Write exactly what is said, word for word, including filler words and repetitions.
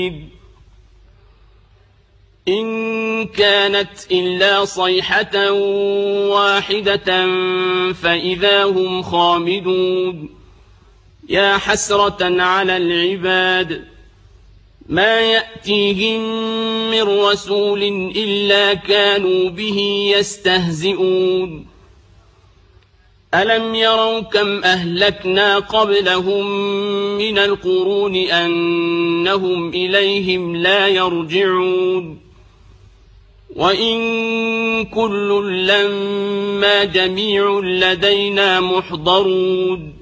إن كانت إلا صيحة واحدة فإذا هم خامدون يا حسرة على العباد ما يأتيهم من رسول إلا كانوا به يستهزئون ألم يروا كم أهلكنا قبلهم من القرون أنهم إليهم لا يرجعون وإن كل لما جميع لدينا محضرون